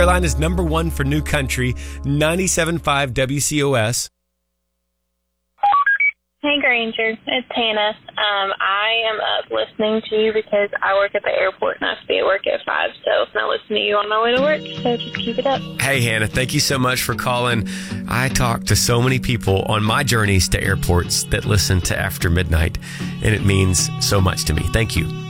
Carolina's number one for new country, 97.5 WCOS. Hey, Granger. It's Hannah. I am up listening to you because I work at the airport and I have to be at work at 5, so I listen to you on my way to work, so just keep it up. Hey, Hannah, thank you so much for calling. I talk to so many people on my journeys to airports that listen to After Midnight, and it means so much to me. Thank you.